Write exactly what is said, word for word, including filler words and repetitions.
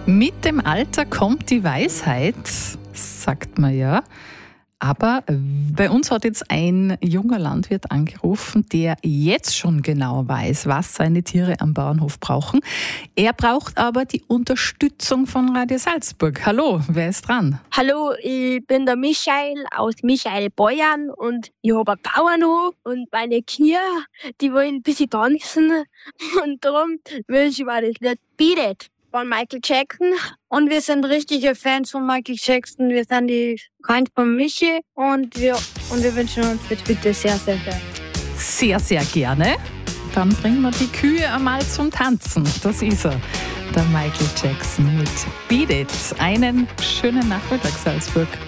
Mit dem Alter kommt die Weisheit, sagt man ja. Aber bei uns hat jetzt ein junger Landwirt angerufen, der jetzt schon genau weiß, was seine Tiere am Bauernhof brauchen. Er braucht aber die Unterstützung von Radio Salzburg. Hallo, wer ist dran? Hallo, ich bin der Michael aus Michael Beuern und ich habe einen Bauernhof und meine Kühe, die wollen ein bisschen tanzen und darum will ich mal das Lied Beat It von Michael Jackson. Und wir sind richtige Fans von Michael Jackson. Wir sind die Freunde von Michi und wir, und wir wünschen uns das bitte sehr, sehr, sehr. Sehr, sehr gerne. Dann bringen wir die Kühe einmal zum Tanzen. Das ist er, der Michael Jackson mit Beat It. Einen schönen Nachmittag, Salzburg.